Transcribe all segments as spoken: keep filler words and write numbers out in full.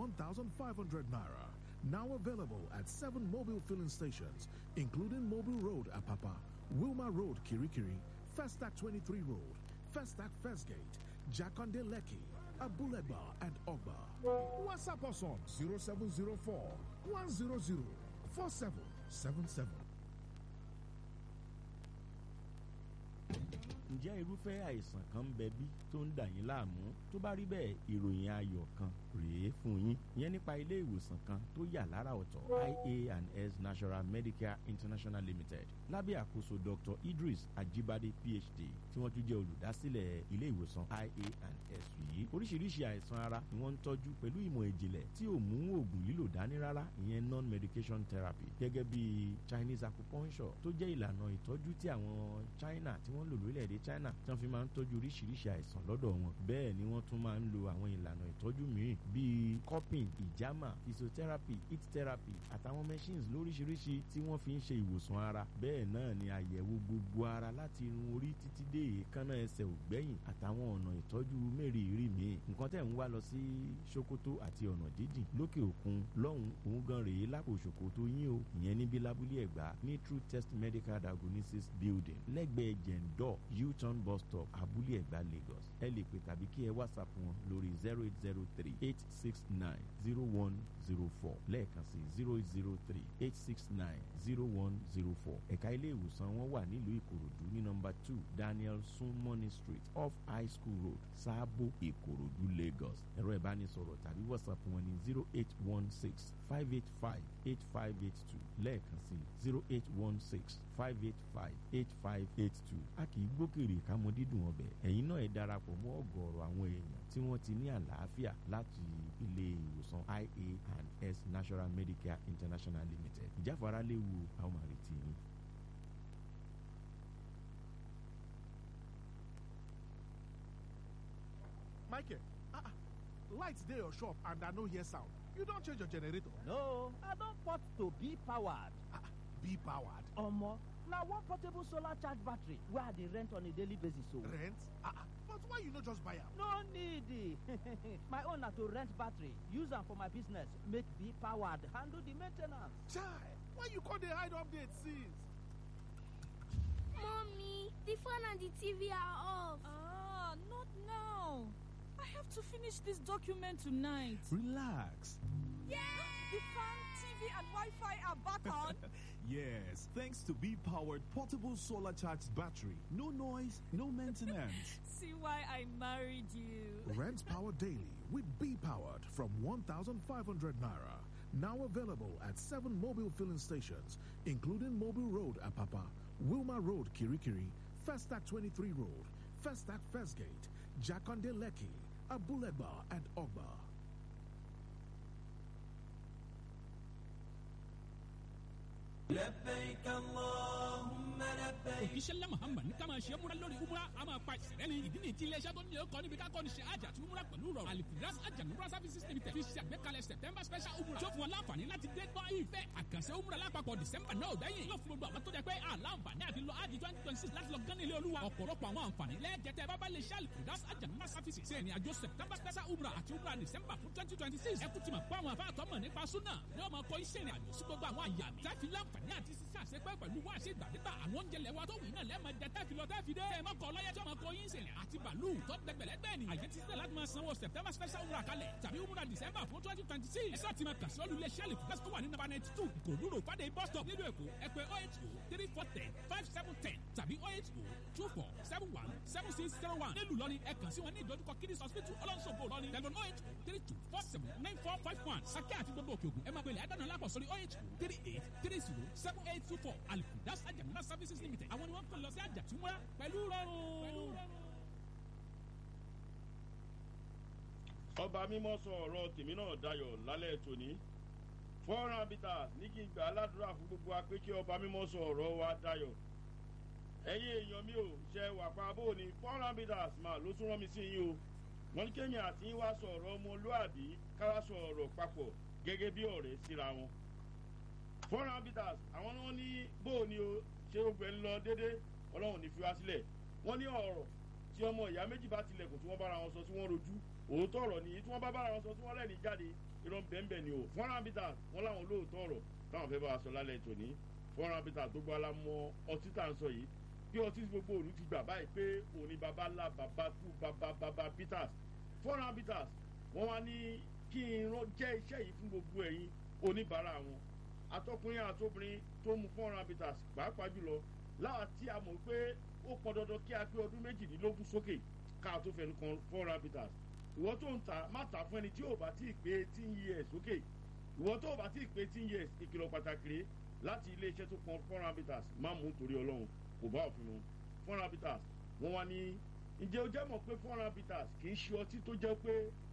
one thousand five hundred naira. Now available at seven mobile filling stations, including Mobile Road, Apapa, Wilma Road, Kirikiri, Festac twenty-three Road, Festac First Gate, Jakonde Lekki, Abuleba, and Ogba. WhatsApp us on zero seven zero four, one zero zero, four seven seven seven. Ǹjẹ́ irúfẹ́ àìsàn kan ń bẹ bí tó ń dà yín láàmú? Tó bá rí bẹ́ẹ̀, ìròyìn ayọ̀ kan rèé fún yín. Ìyẹn nípa ilé ìwòsàn kan tó yà lára ọ̀tọ̀, I A and S Natural Medicare International Limited, lábẹ́ àkóso Doctor Idris Ajibade P H D, tí wọ́n tún jẹ́ olùdásílẹ̀ ilé ìwòsàn I A and S yìí. Oríṣiríṣi àìsàn ara ni wọ́n ń tọ́jú pẹ̀lú ìmọ̀ ìjìnlẹ̀ tí ò mú oògùn lílò dání rárá, ìyẹn non-medication therapy, gẹ́gẹ́ bí Chinese acupuncture tó jẹ́ ìlànà ìtọ́jú tí àwọn China tí wọ́n lò lórílẹ̀‐èdè China tí wọ́n fi máa ń tọ́jú oríṣiríṣi àìsàn lọ́dọ̀ wọn. Bẹ́ẹ̀ ni wọ́n tún máa ń lo àwọn ìlànà ìtọ́jú mìíràn bíi cupping, ìjàmà, physiotherapy, heat therapy àtàwọn machines lóríṣiríṣi tí wọ́n fi ń ṣe ìwòsàn ara. Bẹ́ẹ̀ náà ni àyẹ̀wò gbogbo ara láti irun orí títí dé èékánná ẹsẹ̀ ògbẹ́yìn àtàwọn ọ̀nà ìtọ́jú mẹ́rìírí míì. Nǹkan tẹ̀ ń wá lọ sí Sokoto àti ọ̀nà dídìn lókè òkun lọ́hùn òun gan rèé lápò Sokoto yín o, ìyẹn níbi lábúlé Ẹ̀gbá ní True Test Medical Diagnosis Building lẹ́gbẹ̀ẹ́ Jẹ̀ǹdọ̀ U-turn bus stop Abúlé Ẹ̀gbá Lagos. Ẹ lè pè tàbí kí ẹ WhatsApp wọn lórí zero eight zero three eight six nine zero one zero four lẹ́ẹ̀kan sí zero eight zero three eight six nine zero one zero four. Ẹ̀ka ilé ìwòsàn wọn wà nílùú Ìkòròdú ní nọ́mbà two Daniel Sunmoney Street off High School Road, Sábó, Ìkòròdú, Lagos. Ẹ̀rọ ìbánisọ̀rọ̀ tàbí WhatsApp wọn ní zero eight one six five eight five eight five eight two lẹ́ẹ̀kan sí zero eight one six five eight five eight five eight two. A kì í gbókèrè kámọ́ dídùn ọbẹ̀. Ẹ̀yin náà ẹ darapọ̀ mọ́ ọ̀gọ̀ọ̀rọ̀ àwọn èèyàn tí wọ́n ti ní àlàáfíà láti ilé ìwòsàn I A and S Natural Medicare International Limited. Ìjáfara léwu àwọn àrètí yín. Michael, ah, ah, lights dey your shop and I no hear sound. You don change your generator? No, I don port to be powered. Ah, be powered? Omo, na one portable solar charge battery wey I dey rent on a daily basis o. Rent? Ah, ah, but why you no just buy am? No need. My own na to rent battery, use am for my business, make be powered, handle the main ten ance. Chai, why you call dey hide update since? Mommy, the phone and the T V are off. Ah, not now. I have to finish this document tonight. Relax. Yay! The fan, T V, and Wi-Fi are back on. Yes, thanks to B-powered portable solar charged battery. No noise, no maintenance. See why I married you. Rent power daily with B-powered from one thousand five hundred naira. Now available at seven mobile filling stations, including Mobile Road, Apapa, Wilma Road, Kirikiri, Festac twenty-three Road, Festac First Gate, Jakonde Lekki, Abuleba, and Ogba. لبيك اللهم لبيك. Òjíṣẹ́ Muhammad ní ká máa ṣe múra lórí umra a máa pa ìṣẹ̀lẹ̀ ní ìdí ní ìtí iléeṣẹ́ tó ní ọkọ̀ níbi ká kọ́ ni ṣe àjà àti umra pẹ̀lú rọrùn. Al-Firas Hajj and Umrah Services Limited fi ṣe àgbékalẹ̀ September special umra. Tó fún wọn láǹfààní láti dé gbọ́ ìfẹ́ àkànṣe umra lápapọ̀ December náà dẹ́yìn. Yóò fún gbogbo àwọn tó jẹ́ pé àlàǹfààní àti lọ Hajj twenty twenty six láti lọ gán ilé Olúwa. Ọ̀pọ̀lọpọ̀ àwọn àǹfààní lẹ́ẹ̀jẹ̀tẹ̀ bábá lè ṣe Al-Firas Hajj and Umrah Services. Ṣé ìrìn àjò September special umra àti umra December fún twenty twenty six. Ẹ kú ti mọ̀ pé àwọn afáàtọ́ mọ̀ nípa súnà ni wọ́n máa kọ́ iṣẹ́ ìrìn àjò sí gbogbo àwọn àyà mi. Táfi láǹfààní àti sísá àṣepẹ́ pẹ̀lú wá àṣẹ ìgbàdégbà àwọn oúnjẹ lẹ́wà tó wì náà lẹ́ẹ̀mọ jẹ tẹ́fi lọ tẹ́fi dé. ẹ má kọ ọlọ́yẹ tí wọ́n máa kọ yín ṣẹlẹ̀ àti bàálù tó dẹgbẹ̀lẹ́gbẹ̀ ni. àyè ti sílẹ̀ láti máa sanwó September special umrah kalẹ̀ tàbí umrah December fún twenty twenty six. ẹ sá ti máa kàn sí olú iléeṣẹ́ Al-Firas tó wà ní nàbà ninety two Ìkòròdú road Fàdé bus stop nílùú Èkó. ẹ pè oh eight oh three four ten five seven ten tàbí oh eight oh two four seven one seven six zero one. nílùú Ìlọrin ẹ kàn sí wọn ní ìdojúkọ Kidis hospital Ọlọ́nṣogbo Ìlọrin tẹlifon oh eight oh three two four seven nine four five one. Sàkẹ́ àti gbogbo òkè ògùn ẹ máa gbélé àdánù alápọ̀ sórí oh eight oh three eight three zero seven eight two four. Al-Firas Hajj and Umrah Services Limited àwọn ni wọ́n kàn lọ sí àjàtúmọ̀ pẹ̀lú rọrùn. Ọba mímọ́ sọ ọ̀rọ̀ tèmi náà dayọ̀ lálẹ́ tòní four habitats ní kí n gbà aládùúrà fún gbogbo wa pé kí ọba mímọ́ sọ ọ̀rọ̀ wa dayọ̀. Ẹ̀yin èèyàn mi ò ṣe wà pa bó ni four habitats mà ló tún rán mi sí yín o. Wọ́n ní kéèyàn àti yín wá sọ ọ̀rọ̀ ọmọlúàbí ká wá sọ ọ̀rọ̀ papọ̀ gẹ́gẹ́ bí ọ̀rẹ́ síra wọn. four habitats àwọn ni wọ́n ní bó ni o ṣé gbogbo ẹ̀ ń lọ déédéé Ọlọ́run ní fi wá sílẹ̀. Wọ́n ní ọ̀rọ̀ tí ọmọ ìyá méjì bá tilẹ̀kùn tí wọ́n bára wọn sọ tí wọ́n rojú òótọ́ ọ̀rọ̀ nìyí tí wọ́n bá bára wọn sọ tí wọ́n rẹ́ni jáde irọ́ bẹ́ẹ̀ ni o fọ́nrán bíta wọn láwọn lóòótọ́ ọ̀rọ̀ táwọn fẹ́ bá wa sọ lálẹ́ tòní fọ́nrán bíta tó gbọ́ alámọ ọtí tá à ń sọ yìí bí ọtí gbogbo òru ti gbà báyìí pé òní baba ńlá baba kú baba baba bitters fọ́nrán bitters wọ́n wá ní kí n jẹ́ iṣẹ́ yìí fún gbogbo ẹ̀yin oníbàárà wọn atọ́kùnrin àtobìnrin tó mu fọ́nrán bitters pàápàá jùlọ láwa tí a mọ̀ pé ó pọn dandan kí a pé ọdún méjìdínlógún sókè ká tó fẹnu kan fọ́nrán bitters ìwọ tó ń ta má ta fún ẹni tí ò bá tí ì pé eighteen years sókè ìwọ tó ò bá tí ì pé eighteen years ìkìlọ̀ pàtàkì rèé láti ilé iṣẹ́ tó kan fọ́nrán bitters má mú torí ọlọ́run kò bá òfin mu fọ́nrán bitters wọ́n wá ní ǹjẹ́ o jẹ́ mọ̀ pé fọ́nrán bitters kì í ṣe ọtí tó jẹ́ pé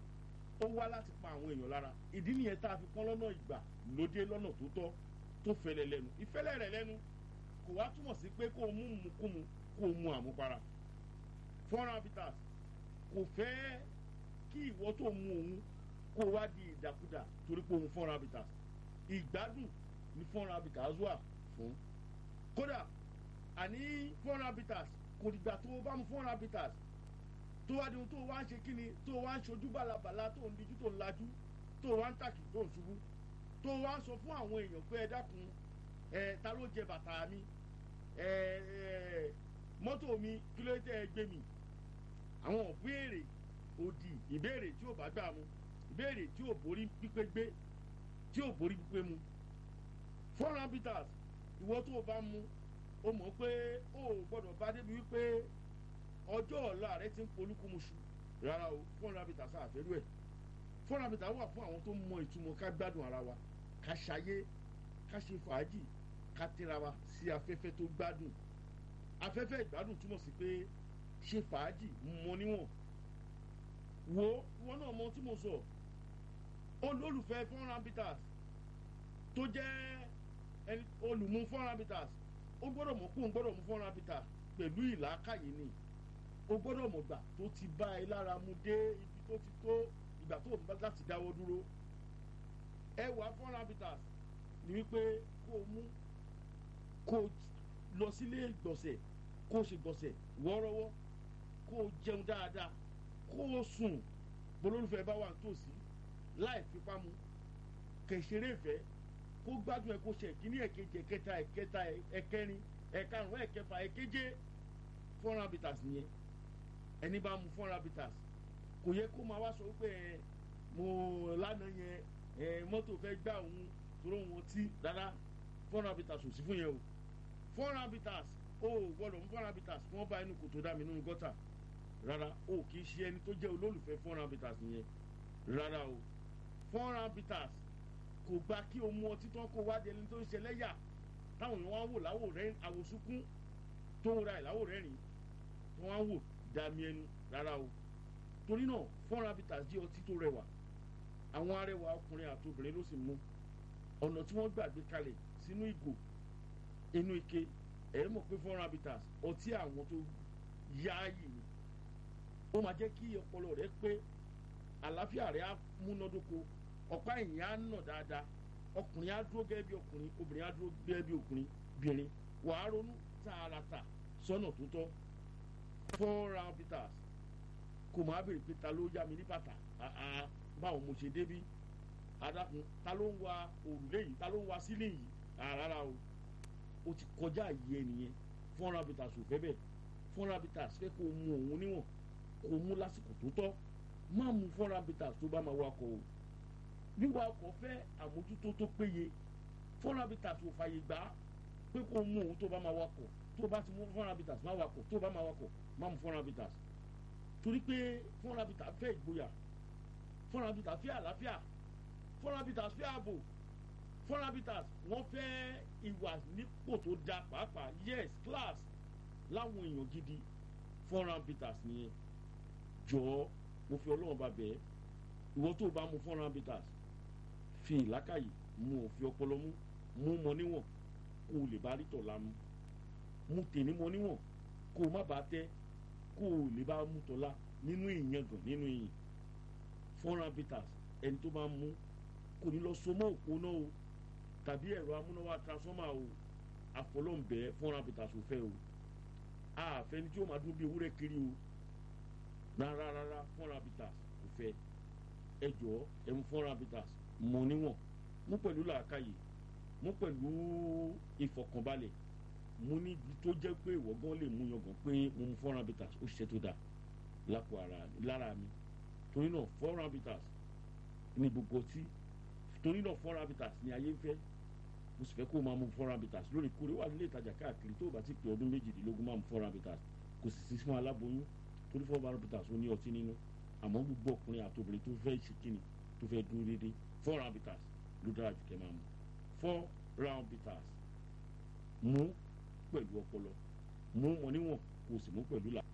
ó wá láti pa àwọn èèyàn lára ìdí nìyẹn tá a fi pọ́n lọ́nà ìgbà lóde lọ́nà tó tọ́ tó fẹ́lẹ̀ lẹ́nu ìfẹ́lẹ̀ rẹ̀ lẹ́nu kò wá túmọ̀ sí pé kó o mú mukúmu kó o mu àmupara fọ́nrán bitters kò fẹ́ kí ìwọ tó mu òun kó o wá di ìdàkudà torí pé òun fọ́nrán bitters ìgbádùn ní fọ́nrán bitters wà fún kódà àní fọ́nrán bitters kò dìgbà tó o bá mu fọ́nrán bitters tó wá di ohun tó o wá ń ṣe kíni tó o wá ń ṣojú bàlàbàlà tó o ń dijú tó o ń lajú tó o wá ń tàkì tó o ń ṣubú tó o wá ń sọ fún àwọn èèyàn pé ẹ dákun ẹ ta ló jẹ bàtà mi ẹ ẹ mọ́tò mi kí ló tẹ́ ẹ gbé mi àwọn ìbéèrè òdì ìbéèrè tí ò bá gbà mu ìbéèrè tí ò borí pípé gbé tí ò borí pípé mu fọ́nrán bitters ìwọ tó o bá mu o mọ̀ pé o ò gbọ́dọ̀ bá débi wípé ọjọ́ ọ̀la rẹ ti ń polúkúmuṣu rárá o fọ́nrán bitters àfẹ́rú ẹ̀ fọ́nrán bitters wà fún àwọn tó mọ ìtumọ̀ ká gbádùn ara wa ká ṣayé ká ṣe fàájì ká tẹ́ra wa sí afẹ́fẹ́ tó gbádùn afẹ́fẹ́ ìgbádùn túmọ̀ sí pé ṣe fàájì mọ níwọ̀n wo ìwọ náà mọ tí mo sọ olólùfẹ́ fọ́nrán bitters tó jẹ́ olùmú fọ́nrán bitters ó gbọ́dọ̀ mọ̀ kó ń gbọ́dọ̀ mú fọ́nrán bitters pẹ̀lú ìlàkàyè ni ó gbọ́dọ̀ mọ̀ gbà tó ti bá ẹ lára mu dé ibi tó ti tó ìgbà tó bá láti dáwọ́ dúró ẹwà fọ́nrán bitters ni wípé kó o mú kó o lọ sílé ìgbọ̀nsẹ̀ kó o ṣe gbọ̀nsẹ̀ wọ́ọ́rọ́wọ́ kó o jẹun dáadáa kó o sùn bolólùfẹ́ bá wà nítòsí láì fipá mu kẹ̀sẹ̀rẹ̀ ìfẹ́ kó gbádùn ẹ kó ṣe ìkíní ẹ̀kejì ẹ̀kẹta ẹ̀kẹta ẹ̀kẹrin ẹ̀karùn-ún ẹ̀kẹfà ẹ̀keje fọ́nrán bitters nìyẹn ẹni bá mu fọ́nrán bitters kò yẹ kó máa wá sọ pé ẹ mo lánàá yẹn ẹ mọ́tò fẹ́ gbá òun tóró wọn tí rárá fọ́nrán bitters ò sí fún yẹn o fọ́nrán bitters o gbọ́dọ̀ mú fọ́nrán bitters kí wọ́n bá inú kòtò dá mi nínú gọ́tà rárá o kì í ṣe ẹni tó jẹ́ olólùfẹ́ fọ́nrán bitters nìyẹn rárá o fọ́nrán bitters kò gba kí o mú ọtí tán kó wá di ẹni tó ń ṣe lẹ́yà táwọn èèyàn wá wò láwò rẹ àwòsúnkún tó ń ra ẹ̀ láwò rẹ́rìn wọ́n wá wò dàmí ẹnu rárá o torí náà fọ́nrán bitters jẹ́ ọtí tó rẹwà àwọn arẹwà ọkùnrin àti obìnrin ló sì mú ọ̀nà tí wọ́n gbàgbé kalẹ̀ sínú ìgò inú ike ẹ̀ mọ̀ pé fọ́nrán bitters ọtí àwọn tó yááyì ni ó máa jẹ́ kí ọpọlọ rẹ pé àlàáfíà rẹ á múnádóko ọ̀pá ẹ̀yìn á nà dáadáa ọkùnrin á dúró gẹ́gẹ́ bí ọkùnrin obìnrin á dúró gẹ́gẹ́ bí ọkùnrin bìnrin wàá ronú tààràtà sọ́nà tó tọ́ fọ́nrán bitters kò máa béèrè pé ta ló yá mi ní bàtà báwo mo ṣe débí adákun ta ló ń wa òrùlé yìí ta ló ń wa sílé yìí rárá o ó ti kọjá àyè ẹnìyẹn fọ́nrán bitters ò fẹ́ bẹ́ẹ̀ fọ́nrán bitters fẹ́ kó mu òun níwọ̀n kó mu lásìkò tó tọ́ má mu fọ́nrán bitters tó bá máa wakọ̀ o wíwa ọkọ̀ fẹ́ àmójútó tó péye fọ́nrán bitters ò fàyè gbà pé kó mu òun tó bá máa wakọ̀ tó bá ti mú fọ́nrán bitters má wakọ̀ tó bá máa wakọ̀ má mu fọ́nrán bitters torí pé fọ́nrán bitters fẹ́ ìgboyà fọ́nrán bitters fẹ́ àlàáfíà fọ́nrán bitters fẹ́ ààbò fọ́nrán bitters wọ́n fẹ́ ìwà nípò tó da pàápàá yes class láwọn èèyàn gidi fọ́nrán bitters nìyẹn jọ̀ọ́ mo fi ọlọ́run bá bẹ̀ẹ́ ìwọ tó bá mu fọ́nrán bitters fi ìlákàyè mu òfin ọpọlọ mú mú mọ níwọ̀n kó o lè bá rí tọ̀la mu mu tèmi mọ níwọ̀n kó o má bàa tẹ́ kó o lè bá mú tọ̀la nínú ìyangàn nínú ìyìn fọ́nrán bitters ẹni tó bá mú kò ní lọ so mọ́ òpó náà o tàbí ẹ̀rọ amúnáwá transformer o àfọlọ́ǹbẹ́ fọ́nrán bitters ò fẹ́ o àfẹ́ni tí ó máa dún bí ewúrẹ́ kiri o rárá rárá four hundred bitters kò fẹ́ ẹ jọ̀ọ́ ẹ mú four hundred bitters mọ níwọ̀n mú pẹ̀lú làákàyè mú pẹ̀lú ìfọ̀kànbalẹ̀ mú níbi tó jẹ́ pé ìwọ gan lè mú yangàn pé mo mú four hundred bitters ó ṣiṣẹ́ tó dáa lápò ara lára mi torí náà four hundred bitters ní gbogbo ọtí torí náà four hundred bitters ní ayé ń fẹ́ mo sì fẹ́ kó o máa mú four hundred bitters lóòrèkóòrè wà nílé ìtajà káàkiri tó o bá ti pè ọdún méjìdínlógún máa mú four hundred bitters kò sì sí fún aláboyún torí four hundred bitters ó ní ọtí nínú àmọ́ gbogbo ọkùnrin àtòbìnrin tó fẹ́ ṣe kíni tó fẹ́ dúró déédéé four hundred bitters ló dára jù kẹ́ máa mú four hundred bitters mú pẹ̀lú ọpọlọ mú mọ níwọ̀n kò sì mú pẹ̀lú là.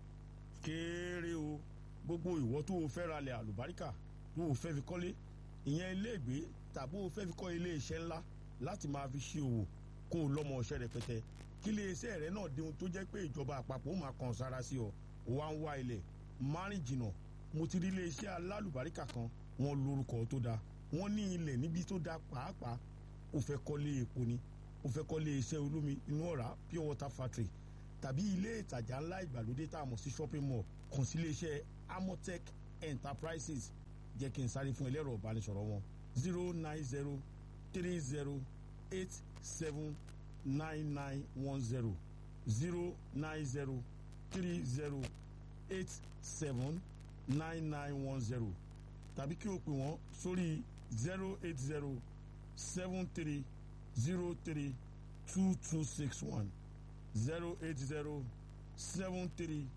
kéré o gbogbo ìwọ tó o fẹ́ ralẹ̀ àlùbáríkà tó o fẹ́ fi kọ́lé ìyẹn iléègbé tàbí o fẹ́ fi kọ́ ilé iṣẹ́ ńlá láti máa fi ṣe òwò kó o lọ́mọ ọṣẹ́ rẹpẹtẹ kí ilé iṣẹ́ rẹ náà di ohun tó jẹ́ pé ìjọba àpapọ̀ ó máa kàn sára sí ọ ó wá ń wá ilẹ̀ márìn jìnnà mo ti rí ilé iṣẹ́ alálùbáríkà kan wọ́n lórúkọ tó dáa wọ́n ní ilẹ̀ níbi tó dáa pàápàá o fẹ́ kọ́lé epo ni o fẹ́ kọ́lé iṣẹ́ olómi inú ọ̀rá pure water factory tàbí ilé ìtajà ńlá ìgbàlódé tá a mọ̀ sí shopping mall kàn sí ilé iṣẹ́ amotech enterprises jẹ́ kí n sáré fún ẹlẹ́rọ ìbánisọ̀rọ̀ wọn zero nine zero three zero eight seven nine nine one zero zero nine zero three zero eight seven nine nine one zero tàbí kí o pè wọ́n sórí zero eight zero seven three zero three two two six one zero eight zero seven three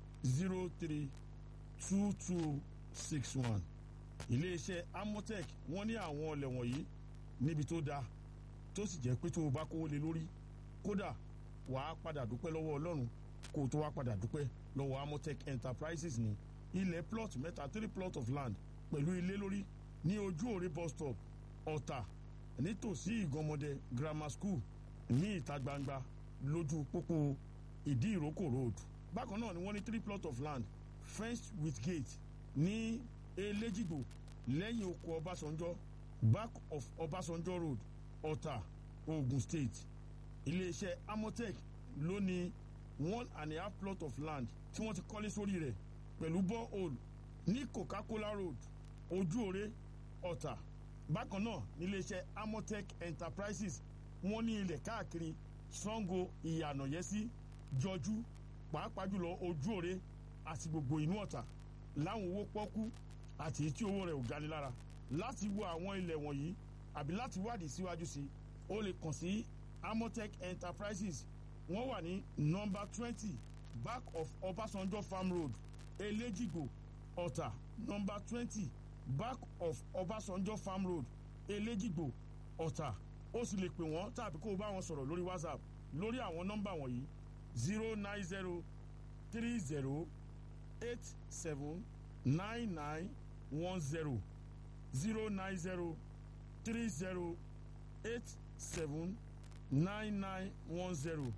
zero three two two six one iléeṣẹ́ amotech wọ́n ní àwọn ọlẹ̀ wọ̀nyí níbi tó dáa tó sì jẹ́ pé tó o bá kówó lé lórí kódà wàá padà dúpẹ́ lọ́wọ́ ọlọ́run kó o tó wá padà dúpẹ́ lọ́wọ́ amotech enterprises ní ilẹ̀ plot mẹ́ta three plot of land pẹ̀lú ilé lórí ní ojú òre bus stop ọ̀tà nítòsí ìgànmọ́dẹ grammar school ní ìta gbangba lójú pópó ìdí ìrókò road bákan náà ni wọ́n ní three plot of land fenced with gate ní elégìgbò lẹ́yìn oko ọbásanjọ́ back of ọbásanjọ́ road ọ̀tà ogun state iléeṣẹ́ amotech ló ní one and a half plot of land tí wọ́n ti kọ́lé sórí rẹ̀ pẹ̀lú borehole ní coca-cola road ojú òre ọ̀tà bákan náà níléeṣẹ́ amotech enterprises wọ́n ní ilẹ̀ káàkiri sango ìyànàyẹ́sí jọjú pàápàá jùlọ ojú òre àti gbogbo inú ọ̀tà láwọn owó pọ́kú àti tí owó rẹ̀ ò gani lára láti wo àwọn ilẹ̀ wọ̀nyí àbí láti wádìí síwájú sí o lè kàn sí amotech enterprises wọ́n wà ní nọ́mbà twenty back of ọbásanjọ́ farm road elégìgbò ọ̀tà nọ́mbà twenty back of ọbásanjọ́ farm road elégìgbò ọ̀tà ó sì lè pè wọ́n tàbí kó o bá wọn sọ̀rọ̀ lórí whatsapp lórí àwọn nọ́mbà wọ̀nyí zero nine zero three zero eight seven nine nine one zero zero nine zero three zero eight seven nine nine one zero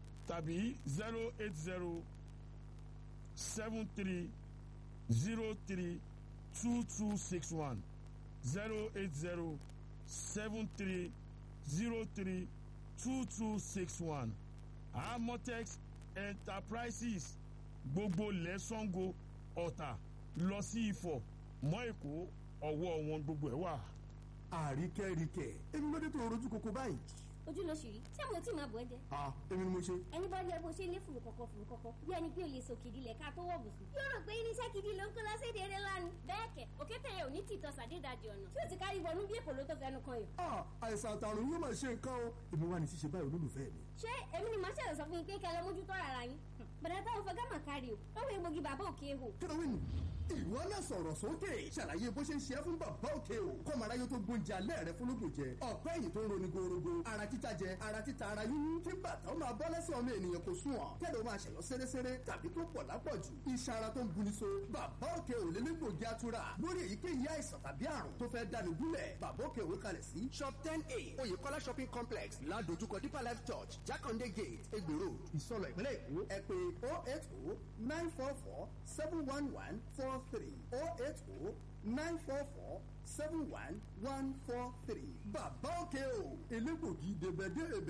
tàbí zero eight zero seven three zero three two two six one zero eight zero seven three zero three two two six one amotex enterprises gbogbo lẹ́sàngó ọ̀tà lọ sí ifọ̀ mọ́ èkó ọwọ́ wọn gbogbo ẹ̀ wà. àríkẹ́ríkẹ́ èmi ló dé tó rojú koko báyìí. ojú ló ṣì rí tí àwọn tí máa bọ̀ ẹ́ jẹ́. a èmi ni mo ṣe. ẹni bá rí ẹ bó ṣe ní fùrù kọ̀kọ̀ fùrù kọ̀kọ̀ bí ẹni pé o lè sòkìdí lẹ̀ ká tó wọ̀ bùsùn. yóò rò pé irinṣẹ́ gidi ló ń kó lọ́sẹ̀dẹ̀ eré lánàá. bẹ́ẹ̀ kẹ̀ òkété yẹn ò ní tìtọ́ sàdédàjì ọ̀nà tí ó ti kárí wọnú bí èkó ló tó fẹnu kan yìí. a àìsàn àtàrùn yóò máa ṣe nǹkan o èmi wà ní ṣíṣe báyìí olólùfẹ́ mi. ṣé èmi ni màá ṣẹ̀rọ̀ sọ fún yín pé kẹlẹ́ mójútó ara yín. bẹ̀rẹ̀ táwọn fẹ́ gámà kárí o lọ́wọ́ egbògi bàbá òkè hò. kí ló wí nù. ìwọ náà sọ̀rọ̀ sókè ṣàlàyé bó ṣe ń ṣe é fún bàbá òkè o kọ́mọ aráyé tó gbóúnjẹ alẹ́ rẹ fúnlógún jẹ ọ̀pẹ́ ẹ̀yìn tó ń roni gorogo ara títa jẹ ara títa ara yíyún kí bàtà ó máa bọ́ lẹ́sẹ̀ ọmọ ènìyàn kò sùn ọ̀ kẹ́lẹ́ ó máa ṣẹ̀yọ́ sẹ́rẹ́sẹ́rẹ́ tàbí tó pọ̀ lápọ̀jù iṣan ara tó ń buni so bàbá òkè ò lé légbògi atura lórí èyíkéyìí àìsàn tàbí àrùn tó fẹ́ dáni gúnlẹ̀ bàbá òkè òwe kalẹ̀ sí shop ten a oyèkọ́lá shopping complex ládojúkọ deeper life church jákàndé gate egbèrò ìsọlọ ìpínlẹ̀ èkó ẹ pé oh eight oh nine four four seven one one four three oh eight oh nine four four seven one one four three bàbá òkè o elégbògi débẹ̀débẹ̀.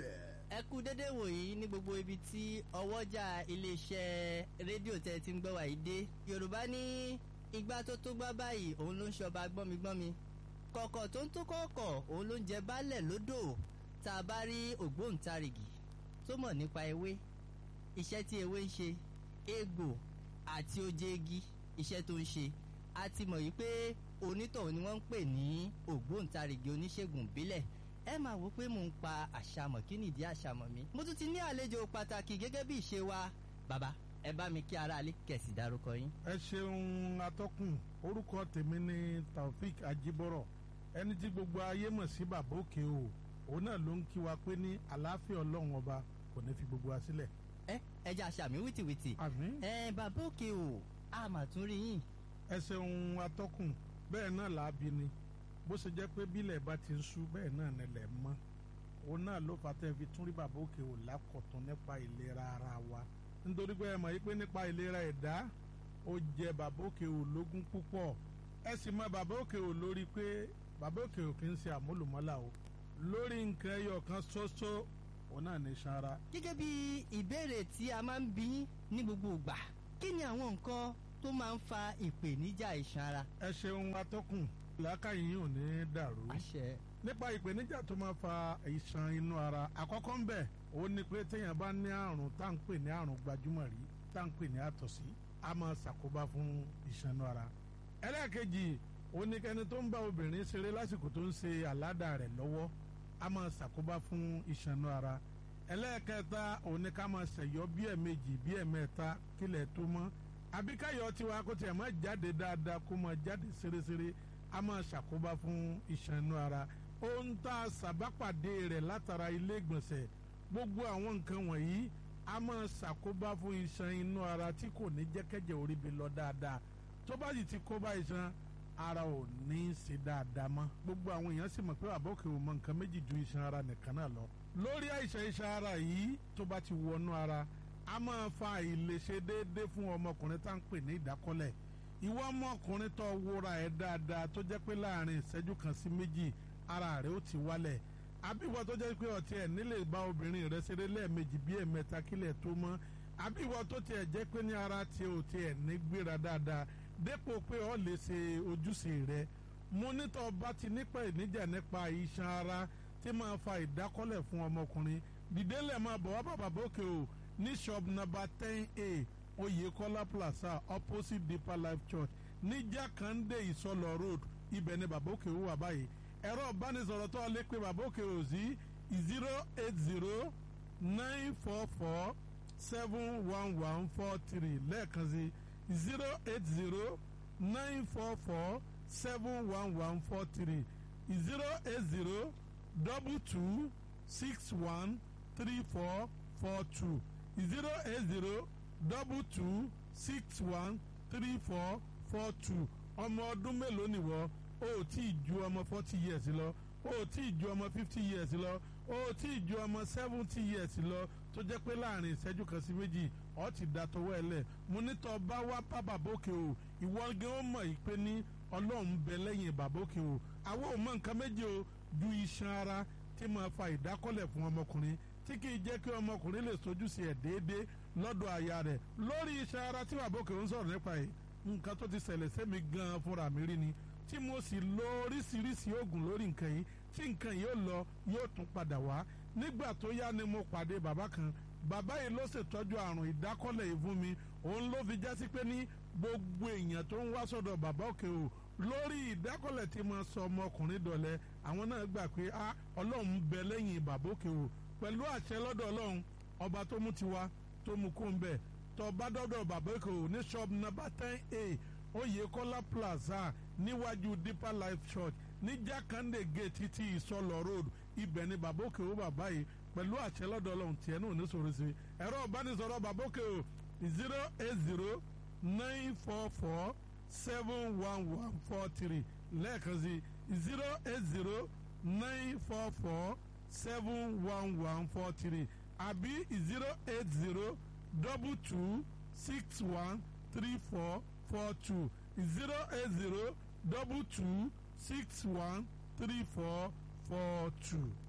ẹ kú dédé wòyí ní gbogbo ibi tí ọwọ́jà iléeṣẹ́ rédíò tẹ́ ti ń gbọ́ wà yìí dé. yorùbá ní igbá tó tó gbá báyìí òun ló ń ṣọba gbọ́migbọ́mi kọ̀kọ̀ tó ń tó kọ̀ọ̀kọ̀ òun ló ń jẹ baálẹ̀ lódò. tá a bá rí ògbóǹtarìgì tó mọ̀ nípa ewé iṣẹ́ tí ewé ń ṣe egbò àti oje igi iṣẹ́ tó ń ṣe a ti mọ̀ yìí pé onítọ̀hún ni wọ́n ń pè ní ògbóǹtarìgì oníṣègùn ìbílẹ̀. ẹ máa wò pé mò ń pa àṣàmọ̀ kí nìdí àṣàmọ̀ mi. mo tún ti ní àlejò pàtàkì gẹ́gẹ́ bí ìṣe wa. bàbá ẹ bá mi kí aráalé kẹ̀sì dárúkọ yín. ẹ ṣeun atọ́kùn orúkọ tèmi ni Taofik Ajibọrọ ẹni tí gbogbo ayé mọ̀ sí bàbá òkè o òun náà ló ń kí wa pé ní àlàáfíà ọlọ́run ọba kò ní fi gbogbo wa sílẹ̀. ẹ ẹ jẹ́ àṣàmì wìtìwìtì. àmín. ẹ bàbá òkè o a mà tún rí yín. ẹ ṣeun atọ́kùn bẹ́ẹ̀ náà làábi ni bó ṣe jẹ́ pé bílẹ̀ bá ti ń ṣú bẹ́ẹ̀ náà nílẹ̀ mọ́ òun náà ló fà tẹ́ fi tún rí bàbá òkè ò lákọ̀tún nípa ìlera ara wa nítorí pé ẹ mọ̀ yí pé nípa ìlera ẹ̀dá ó jẹ bàbá òkè ò lógún púpọ̀ ẹ sì mọ bàbá òkè ò lórí pé bàbá òkè ò kì í ṣe àmúlùmọ́là o lórí nǹkan ẹyọ kan ṣoṣo òun náà ní sanra. gẹ́gẹ́ bí ìbéèrè tí a máa ń bí ní gbogbo ìgbà kí ni àwọn nǹkan tó máa ń fa ìpèníjà iṣan ara. ẹ ṣeun atọ́kùn làákàyè yìí ò ní dàrú. àṣẹ. nípa ìpèníjà tó máa fa iṣan inú ara àkọ́kọ́ ń bẹ̀ òun ni pé téèyàn bá ní àrùn tá à ń pè ní àrùn gbajúmọ̀ rí tá à ń pè ní àtọ̀sí a máa ṣàkóbá fún iṣan inú ara. ẹlẹ́ẹ̀kejì òun ni kẹni tó ń bá obìnrin ṣeré lásìkò tó ń ṣe àládà rẹ̀ lọ́wọ́ a máa ṣàkóbá fún iṣan inú ara. ẹlẹ́ẹ̀kẹta òun ni ká máa ṣẹ̀yọ́ bí ẹ̀ẹ̀mejì bí ẹ̀ẹ̀mẹ́ta kílẹ̀ tó mọ́ àbí káyọ̀ tiwa kó tiẹ̀ máa jáde dáadáa kó máa jáde ṣeréṣeré a máa ṣàkóbá fún iṣan inú ara. ohun tá a ṣàbápàdé rẹ̀ látara ilé ìgbọ̀nsẹ̀ gbogbo àwọn nǹkan wọ̀nyí a máa ṣàkóbá fún iṣan inú ara tí kò ní jẹ́kẹ́jẹ́ orí bi lọ dáadáa tó bá sì ti kóbá iṣan ara ò ní í ṣe dáadáa mọ́ gbogbo àwọn èèyàn sì mọ̀ pé àbọ̀kẹ́ ò mọ nǹkan méjì ju iṣan ara nìkan náà lọ. lórí àìsàn iṣan ara yìí tó bá ti wọnú ara a máa fa àìlèṣe déédéé fún ọmọkùnrin tá à ń pè ní ìdákọ́lẹ̀ ìwọ ọmọkùnrin tó wúra ẹ̀ dáadáa tó jẹ́ pé láàrin ìṣẹ́jú kan sí méjì ara rẹ̀ ó ti wálẹ̀ àbíwọ tó jẹ́ pé ọtí ẹ̀ nílè bá obìnrin rẹ̀ ṣeré lẹ́ẹ̀mejì bí ẹ̀mẹ́ta kílẹ̀ tó mọ́ àbíwọ tó tiẹ̀ jẹ́ pé ní ara tiẹ̀ ò tiẹ̀ ní gbéra dáadáa dépò pé ọ lè ṣe ojúṣe rẹ̀ mo nítọ́ bá ti nípa ìníjà nípa iṣan ara tí máa fa ìdákọ́lẹ̀ fún ọmọkùnrin dìdélẹ̀ máa bọ̀ wá bàbá bókè o ní shop number ten a Oyèkọ́lá plaza opposite Deeper Life Church ní Jákàndé Ìsọlọ road ibẹ̀ ni bàbá òkè wà báyìí ẹ̀rọ ìbánisọ̀rọ̀ tó lè pe bàbá òkè ò sí zero eight zero nine four four seven one one four three lẹ́ẹ̀kan sí zero eight zero nine four four seven one one four three zero eight zero double two six one three four four two zero eight zero double two six one three four four two ọmọ ọdún mélòó nìwọ o ò tí ì ju ọmọ forty years lọ o ò tí ì ju ọmọ fifty years lọ o ò tí ì ju ọmọ seventy years lọ tó jẹ́ pé láàrin ìṣẹ́jú kan sí méjì ọ ti da tọwọ́ ẹ lẹ̀ mo ní tọ́ bá wá bá bàbókè o ìwọ gan ó mọ̀ yìí pé ní ọlọ́run bẹ lẹ́yìn bàbókè o àwọn ò mọ nǹkan méjì o ju iṣan ara tí máa fa ìdákọ́lẹ̀ fún ọmọkùnrin tí kì í jẹ́ kí ọmọkùnrin lè sojúṣe ẹ̀ déédéé lọ́dọ̀ aya rẹ̀ lórí iṣan ara tí bàbókè ń sọ̀rọ̀ nípa yìí nǹkan tó ti ṣẹlẹ̀ sẹ́mi gan fúnra mi rí ni tí mo sì lo oríṣiríṣi oògùn lórí nǹkan yìí tí nǹkan yìí ó lọ yóò tún padà wá nígbà tó yá ni mo pàdé bàbá kan bàbá yìí ló ṣètọ́jú àrùn ìdákọ́lẹ̀ yìí fún mi òun ló fi jásí pé ní gbogbo èèyàn tó ń wá sọ́dọ̀ bàbá òkè o lórí ìdákọ́lẹ̀ tí mo sọ ọmọkùnrin dọ̀lẹ́ àwọn náà gbà pé a ọlọ́run bẹ lẹ́yìn bàbá òkè o pẹ̀lú àṣẹ lọ́dọ̀ ọlọ́run ọba tó mú tiwa tó mú kó ń bẹ̀ tó bá dọ́dọ̀ bàbá òkè o ní shop number ten a Oyèkọ́lá plaza níwájú Deeper Life Church ní Jákàndé gate títí Ìsọlọ road ibẹ̀ ni bàbá òkè o bàbá yìí pẹ̀lú àṣẹ lọ́dọ̀ ọlọ́run tiẹ̀ náà ní sọ̀rọ̀ sí ẹ̀rọ ìbánisọ̀rọ̀ bàbá òkè o zero eight zero nine four four seven one one four three lẹ́ẹ̀kan sí zero eight zero nine four four seven one one four three àbí zero eight zero double two six one three four four two zero eight zero double two six one three four four two.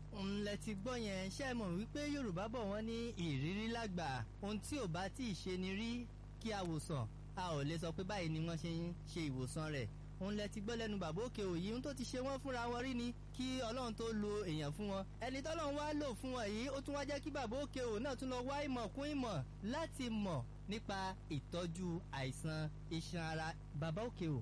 ńlẹ̀ ti gbọ́ yẹn ṣe mọ̀ wípé yorùbá bọ̀ wọ́n ní ìrírí lágbà ohun tí ò bá tí ì ṣe ni rí kí a wòsàn a ò lè sọ pé báyìí ni wọ́n ṣe ń ṣe ìwòsàn rẹ̀ òun lẹ ti gbọ́ lẹ́nu bàbá òkè òyì ohun tó ti ṣe wọ́n fúnra wọn rí ni kí ọlọ́run tó lo èèyàn fún wọn ẹni tọ́lọ́run wá lò fún wọn yìí ó tún wá jẹ́ kí bàbá òkè òyì náà tún lọ wá ìmọ̀ kún ìmọ̀ láti mọ̀ nípa ìtọ́jú àìsàn iṣan ara bàbá òkè òyì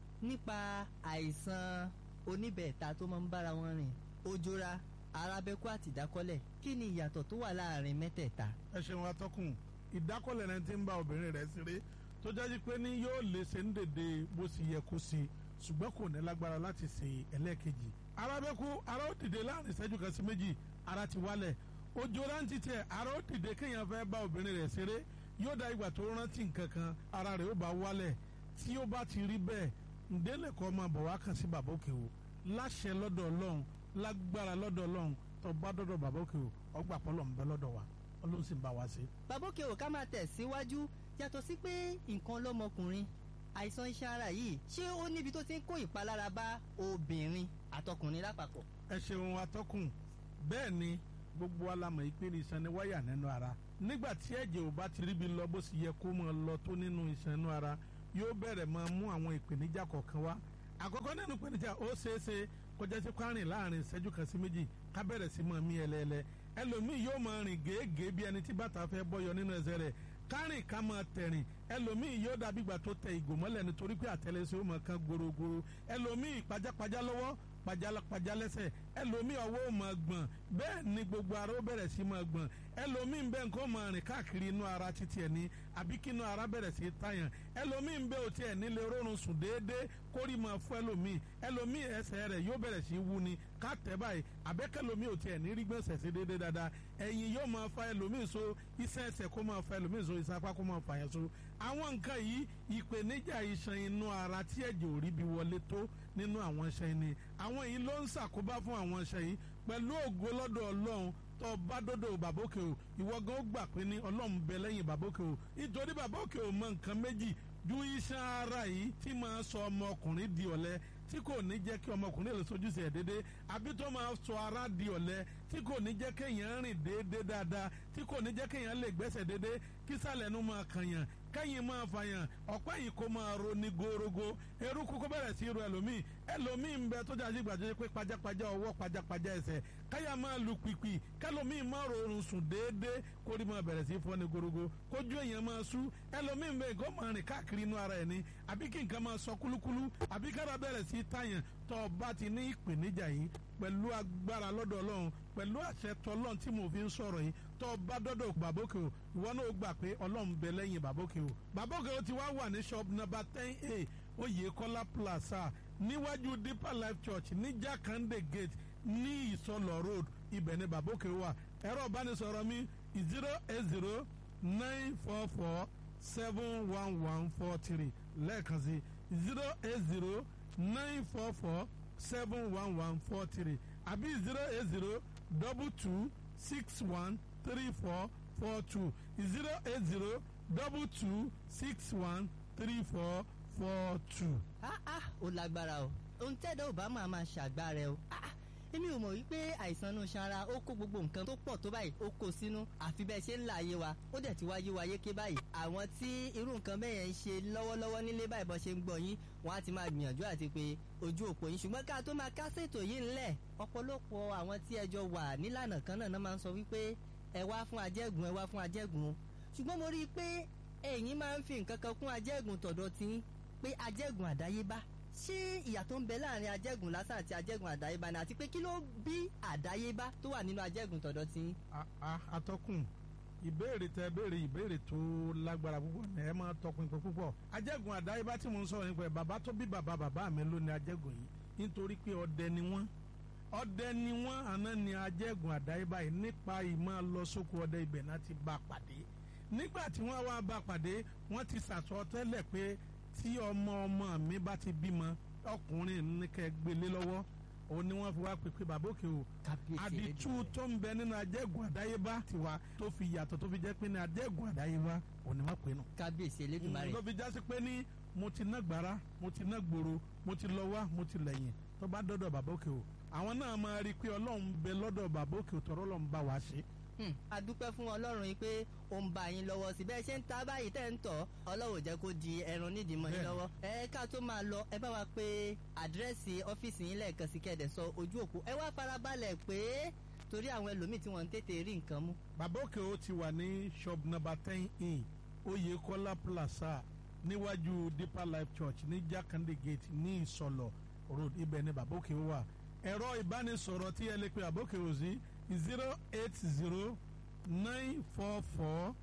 nípa àìsàn oníbẹ̀ẹ̀ta tó máa ń bára wọn rìn ojora arábẹ́kú àti ìdákọ́lẹ̀ kí ni ìyàtọ̀ tó wà láàrin mẹ́tẹ̀ẹ̀ta. ẹ ṣeun atọ́kùn ìdákọ́lẹ̀ náà ti ń bá obìnrin rẹ̀ ṣeré tó jáde pé ní yóò lè ṣe ń dèdè bó sì yẹ kó ṣe ṣùgbọ́n kò ní lágbára láti ṣe ẹlẹ́ẹ̀kejì. arábẹ́kú ara ó dìde láàrin ìṣẹ́jú kan sí méjì ara ti wálẹ̀ ojora ń titẹ̀ ara ó dìde kéèyàn fẹ́ bá obìnrin rẹ̀ ṣeré yóò da ìgbà tó rántí nǹkan kan ara rẹ̀ ó bá wálẹ̀ tí ó bá ti rí bẹ́ẹ̀ ǹdẹ́lẹ̀kọ́ máa bọ̀ wá kàn sí bàbá òkè o láṣẹ lọ́dọ̀ ọlọ́run lágbára lọ́dọ̀ ọlọ́run tó bá dọ́dọ̀ bàbá òkè o ọgbà pọ́lọ̀ ń bẹ lọ́dọ̀ wa ọlọ́run sì ń bá wa ṣe. bàbá òkè o ká máa tẹ̀síwájú yàtọ̀ sí pé nǹkan lọ́mọkùnrin àìsàn iṣan ara yìí ṣé ó níbi tó ti ń kó ìpalára bá obìnrin àtọkùnrin lápapọ̀. ẹ ṣeun atọ́kùn bẹ́ẹ̀ ni gbogbo alamọ̀ ìpínlẹ̀ iṣan ni wáyà nínú ara nígbà tí ẹ̀jẹ̀ ò bá ti ríbi lọ bó sì yẹ kó máa lọ tó nínú iṣan inú ara yóò bẹ̀rẹ̀ máa mú àwọn ìpèníjà kọ̀ọ̀kan wá àkọ́kọ́ nínú ìpèníjà ó ṣeé ṣe kọjá sí kwárìn láàrin ìṣẹ́jú kan sí méjì ká bẹ̀rẹ̀ sí máa mí ẹlẹ́ẹ̀lẹ́ ẹlòmíì yóò máa rìn gèégèé bí ẹni tí bàtà fẹ́ bọ́yọ nínú ẹsẹ̀ rẹ̀ kárìn ká máa tẹ̀rìn ẹlòmíì yóò dàbí ìgbà tó tẹ ìgò mọ́lẹ̀ nítorí pé àtẹlẹsẹ̀ ó máa kan gorogoro ẹlòmíì pajápajá lọ́wọ́ pajápajá lẹ́sẹ̀ ẹlòmíì ọwọ́ ó máa gbọ̀n bẹ́ẹ̀ ni gbogbo ara ó bẹ̀rẹ̀ sí máa gbọ̀n ẹlòmíì ń bẹ nǹkan máa rìn káàkiri inú ara títí ẹ̀ ní àbí kí inú ara bẹ̀rẹ̀ sí tàyàn ẹlòmíì ń bẹ òtí ẹ̀ nílé rọrùn sùn déédéé kórì máa fún ẹlòmíì ẹlòmíì ẹsẹ̀ rẹ̀ yóò bẹ̀rẹ̀ sí wú ni ká tẹ̀ báyìí àbẹ́kẹ́lòmíì òtí ẹ̀ ní rí gbọ̀nsẹ̀ sí déédéé dáadáa ẹ̀yìn yóò máa fa ẹlòmíì so iṣẹ́ ẹsẹ̀ kó máa fa ẹlòmíì so iṣẹ́ apá kó máa fa yẹn so àwọn nǹkan yìí ìpèníjà iṣan inú ara tí ẹ̀jẹ̀ ò rí bí wọlé tó nínú àwọn iṣan ni àwọn yìí ló ń ṣàkóbá fún àwọn iṣan yìí pẹ̀lú ògo lọ́dọ̀ ọlọ́run tó bá dọ́dọ̀ bàbókè o ìwọ gan ó gbà pé ní ọlọ́run bẹ lẹ́yìn bàbókè o nítorí bàbókè o mọ nǹkan méjì ju iṣan ara yìí tí máa sọ ọmọkùnrin di ọ̀lẹ tí kò ní jẹ́ kí ọmọkùnrin lè sojúṣe ẹ̀ déédéé àbí tó máa sọ ara di ọ̀lẹ tí kò ní jẹ́ kéèyàn rìn déédéé dáadáa tí kò ní jẹ́ kéèyàn lè gbẹ́sẹ̀ déédéé kí sàlẹ̀ nu máa kànyàn kẹ́yìn máa fàyàn ọ̀pẹ́ yìí kó máa ro ní gorogo eruku kó bẹ̀rẹ̀ sí ro ẹlòmíì ẹlòmíì ń bẹ tó jáde gbàdúrà pé pajápajá ọwọ́ pajápajá ẹsẹ̀ káyà máa lu pìpì kẹlòmíì máa rọrùn sùn déédéé kórì máa bẹ̀rẹ̀ sí fọ́ ní gorogo kójú èèyàn máa sú ẹlòmíì ń bẹ kó máa rìn káàkiri inú ara ẹ̀ ní àbí kí nǹkan máa sọ kúlúkúlú àbí kára bẹ̀rẹ̀ sí tàyàn tó bá ti ní ìpèníjà yìí pẹ̀lú agbára lọ́dọ̀ ọlọ́run pẹ̀lú àṣẹ tọlọ́run tí mo fi ń sọ̀rọ̀ yìí tó bá dọ́dọ̀ bàbókè o ìwọ náà gbà pé ọlọ́run bẹ lẹ́yìn bàbókè o bàbókè o ti wá wà ní shop number ten a Oyèkọ́lá plaza níwájú Deeper Life Church ní Jakande gate ní Ìsọlọ̀ road ibẹ̀ ni bàbókè wà ẹ̀rọ ìbánisọ̀rọ̀ mi zero eight zero nine four four seven one one four three lẹ́ẹ̀kan sí zero eight zero nine four four seven one one four three àbí zero eight zero double two six one three four four two zero eight zero double two six one three four four two. ah ah ó lágbára o ohun tẹ́dọ̀ ò bá máa máa ṣàgbára ẹ o ah ah èmi ò mọ̀ wípé àìsàn inú ṣanra ó kó gbogbo nǹkan tó pọ̀ tó báyìí ó kó sínú àfi bẹ́ẹ̀ ṣe ń là ayé wa ó dẹ̀ ti wáyé wa yéké báyìí àwọn tí irú nǹkan bẹ́ẹ̀ yẹn ń ṣe lọ́wọ́lọ́wọ́ nílé báyìí bọ́ ṣe ń gbọ́ yín wọ́n á ti máa gbìyànjú àti pé ojú òpó yín ṣùgbọ́n ká tó máa kásẹ̀ ètò yìí ńlẹ̀ ọ̀pọ̀lọpọ̀ àwọn tí ẹjọ́ wà nílànà kan náà máa ń sọ wípé ẹ wá fún ajẹ́gùn ẹ wá fún ajẹ́gùn ṣùgbọ́n mo rí i pé ẹ̀yin máa ń fi nǹkan kan kún ajẹ́gùn tọ̀dọ̀ tí pé ajẹ́gùn àdáyébá ṣé ìyàtọ̀ ń bẹ láàrin ajẹ́gùn lásán àti ajẹ́gùn àdáyébá ni àti pé kí ló bí àdáyébá tó wà nínú ajẹ́gùn tọ̀dọ̀ tí. atọ́kùn ìbéèrè tẹ béèrè ìbéèrè tó lágbára púpọ̀ ní ẹ máa tọpinpin púpọ̀ ajẹ́gùn àdáyébá tí mo ń sọ̀rọ̀ nípa ẹ̀ bàbá tó bí bàbá bàbá mi ló ní ajẹ́gùn yìí nítorí pé ọdẹ ni wọ́n ọdẹ ni wọ́n àná ni ajẹ́gùn àdáyébá yìí nípa ìmọ̀ lọ sóko ọdẹ ibẹ̀ náà ti bá pàdé nígbà tí wọ́n wá bá pàdé wọ́n ti sàsọtẹ́lẹ̀ pé tí ọmọ ọmọ mi bá ti bímọ ọkùnrin ní kẹ́ gbélé lọ́wọ́ òun ni wọ́n fi wá pèpè bàbókè o àdìtú tó ń bẹ nínú ajẹ́gùn àdáyébá tiwa tó fi yàtọ̀ tó fi jẹ́ pé ní ajẹ́gùn àdáyébá òun ni wọ́n pè nù. kábíyèsí elédùnmarè ló fi jásí pé ní mo ti ná gbàrà mo ti ná gbòòrò mo ti lọ wá mo ti lẹ́yìn tó bá dọ́dọ̀ bàbá òkè o àwọn náà máa rí i pé ọlọ́run bẹ lọ́dọ̀ bàbá òkè o tọ̀rọ̀ lọ́n bá wa ṣe. a dúpẹ́ fún ọlọ́run yìí pé ó ń bá yín lọ́wọ́ sí bẹ́ẹ̀ ṣe ń ta báyìí tẹ́ ń tọ̀ ọlọ́run jẹ́ kó di ẹran nídìí mọ́ yín lọ́wọ́. ẹ ká tó máa lọ ẹ bá wa pé àdírẹ́sì ọ́fíìsì yín lẹ́ẹ̀kan sí kẹ́ẹ̀dẹ̀ sọ ojú òpó ẹ wá farabalẹ̀ pé torí àwọn ẹlòmíì tí wọ́n ń tètè rí nǹkan mú. bàbá òkè o ti wà ní shop number ten in Oyèkọ́lá plaza níwájú Deeper Life Church ní Jakande Gate ní Ìsọlọ̀ road ibẹ̀ ni bàbá òkè o wà. ẹ̀rọ ìbánisọ̀rọ̀ tí ẹ lè pe bàbá òkè o sí zero eight zero nine four four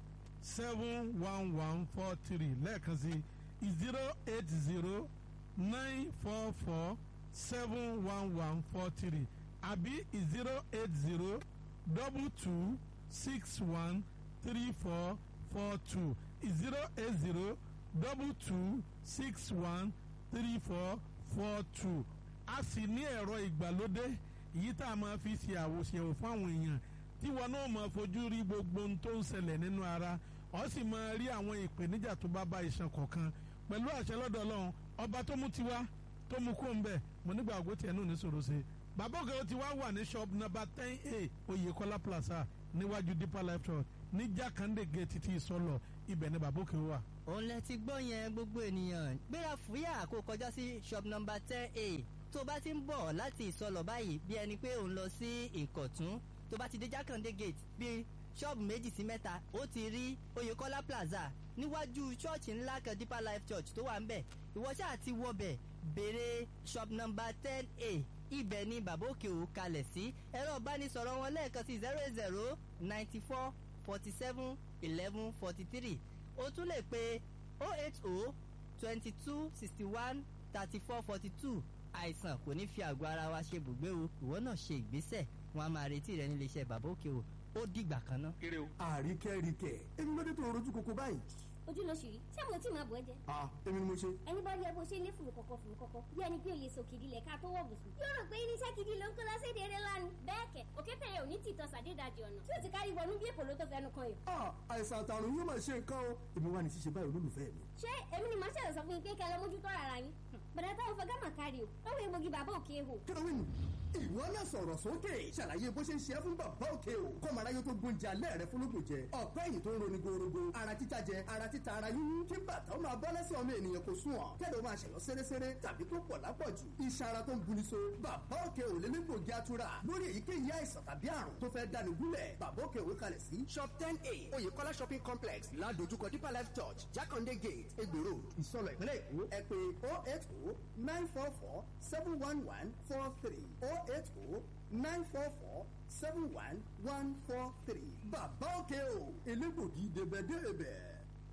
seven one one four three lẹ́ẹ̀kan sí zero eight zero nine four four seven one one four three àbí zero eight zero double two six one three four four two zero eight zero double two six one three four four two. a sì ní ẹ̀rọ ìgbàlódé èyí tá a máa fi ṣe àwòṣèwò fún àwọn èèyàn tí wọn náà máa fojú rí gbogbo ohun tó ń ṣẹlẹ̀ nínú ara ó sì máa rí àwọn ìpèníjà tó bá bá iṣan kọ̀ọ̀kan pẹ̀lú àṣẹ lọ́dọ̀ Ọlọ́run ọba tó mú tiwa tó mú kó ń bẹ̀ mo nígbà àgọ́ tiẹ̀ náà ní sọ̀rọ̀ ṣe. bàbá òkè ó ti wá wà ní shop number ten a Oyèkọ́lá plaza níwájú Deeper Life Church ní Jakande Gate ti Ìsọlọ̀ ibẹ̀ ni bàbá òkè wà. òun lẹ ti gbọ́ yẹn gbogbo ènìyàn gbéra fúyà kó kọjá sí shop number ten a tó bá ti ń bọ̀ láti Ìsọlọ̀ báyìí bí ẹni pé òun lọ sí Ìkọ̀tún tó bá ti dé Jakande Gate bíi ṣọ́ọ̀bù méjì sí mẹ́ta ó ti rí Oyèkọ́lá plaza níwájú ṣọ́ọ̀ṣì ńlá kan Deeper Life Church tó wà ń bẹ̀ ìwọ ṣáà ti wọbẹ̀ béèrè shop number ten a ibẹ̀ ni bàbá òkè ò kalẹ̀ sí ẹ̀rọ ìbánisọ̀rọ̀ wọn lẹ́ẹ̀kan sí zero eight zero ninety four forty seven eleven forty three o tún lè pe oh eight oh twenty two sixty one thirty four forty two àìsàn kò ní fi àgọ́ ara wa ṣe bùgbé o ìwọ náà ṣe ìgbésẹ̀ wọn a máa retí rẹ nílé iṣẹ́ bàbá òkè o ó dìgbà kan náà. kéré o. àríkẹ́ríkẹ́ èmi ló dé tó rojú koko báyìí. ojú ló ṣì rí ṣé mo tí máa bọ̀ ẹ́ jẹ. a èmi ni mo ṣe. ẹni bá rí ẹ bó ṣe lé fùrù kọ̀kọ̀ fùrù kọ̀kọ̀ bí ẹni pé o lè so kìdí lẹ̀ ká tó wọ̀ bùsùn. yóò rò pé irinṣẹ́ kìdí ló ń kó lọ́sẹ̀ dèrè lánàá. bẹ́ẹ̀ kẹ̀ òkété yẹn ò ní tìtọ́ sàdédàjì ọ̀nà tí ó ti kárí wọnú bí èpò ló tó fẹnu kan yìí. a àìsàn àtàrùn yóò máa ṣe nǹkan o èmi wà ní ṣíṣe báyìí olólùfẹ́ mi. ṣé èmi ni màá ṣẹlẹ̀ sọ fún yín pé kẹ́ lọ mójútó ara yín. bẹ̀rẹ̀ táwọn fẹ́ gámà kárí o lọ́wọ́ egbògi bàbá òkè hò. kẹrọwìn ìwọ náà sọ̀rọ̀ sókè ṣàlàyé bó ṣe ń ṣe é fún bàbá òkè o kọ́mọ aráyé tó gbóúnjẹ alẹ́ rẹ fúnlógún jẹ ọ̀pẹ́ ẹ̀yìn tó ń roni gorogo ara títa jẹ ara títa ara yíyún kí bàtà ó máa bọ́ lẹ́sẹ̀ ọmọ ènìyàn kò sùn ọ́ kẹ́lẹ́ ó máa ṣẹ̀yọ́ sẹ́rẹ́sẹ́rẹ́ tàbí tó pọ̀ lápọ̀jù iṣan ara tó ń buni so bàbá òkè ò lè ní gbòógì atura lórí èyíkéyìí àìsàn tàbí àrùn tó fẹ́ dáni gúnlẹ̀ bàbá òkè òwe kalẹ̀ sí shop ten a Oyèkọ́lá shopping complex ládojúkọ Deeper Life Church Jakande Gate Egbò Road Ìsọlọ̀ ìpínlẹ̀ Èkó ẹ pè oh eight oh nine four four seven one one four three oh eight oh nine four four seven one one four three. bàbá òkè o elégbògi débẹ̀débẹ̀.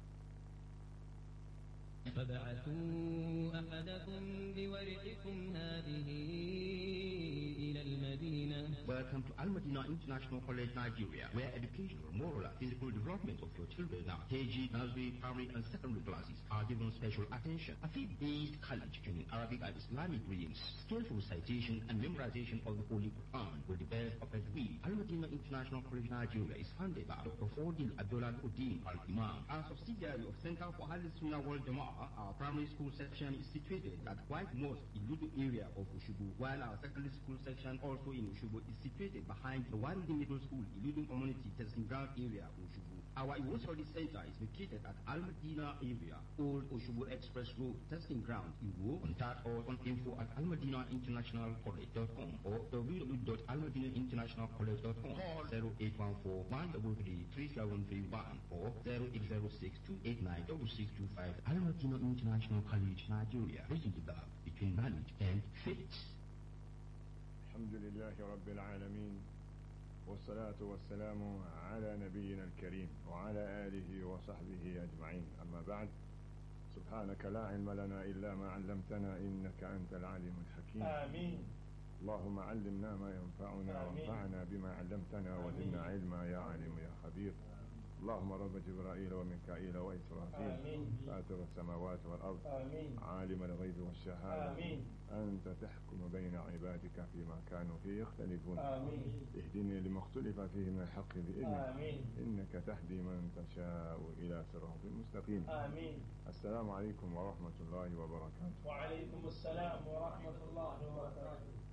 فبعثوا أحدكم بورقكم هذه إلى المدينة. Welcome to Al Madina International College, Nigeria, where educational, moral, and physical development of your children now, K G, nursery, primary, and secondary classes are given special attention. A faith-based college in Arabic and Islamic readings, skillful recitation and memorization of the Holy Quran with the best of every breed. Al Madina International College, Nigeria is founded by Doctor Fordil Abdullah Uddin Al Imam. As a subsidiary of Center for Ahl Sunnah Wal Jama'ah, our primary school section is situated at White Mosque in Ludu area of Ushubu, while our secondary school section also in Ushubu is situated behind the Waridi Middle School in Ludu Community Testing Ground area of Ushubu. Our Iwo Study Center is located at Al Madina area, Old Ushubu Express Road, Testing Ground, Iwo. Contact us on info at al madina international college dot com or w w w dot al madina international college dot com. Call zero eight one four one three three three seven three one or zero eight zero six two eight nine six six two five. Al Madina International College, Nigeria, bridging the gap between knowledge and faith. الحمد لله رب العالمين والصلاة والسلام على نبينا الكريم وعلى آله وصحبه أجمعين أما بعد سبحانك لا علم لنا إلا ما علمتنا إنك أنت العليم الحكيم آمين اللهم علمنا ما ينفعنا وانفعنا بما علمتنا وزدنا علما يا عليم يا خبير اللهم رب جبرائيل وميكائيل وإسرافيل فاتر السماوات والأرض آمين. عالم الغيب والشهادة آمين. أنت تحكم بين عبادك فيما كانوا فيه يختلفون آمين. اهدني لما وما اختلف فيه من الحق بإذنك آمين. إنك تهدي من تشاء إلى صراط مستقيم. آمين. السلام عليكم ورحمة الله وبركاته. وعليكم السلام ورحمة الله وبركاته.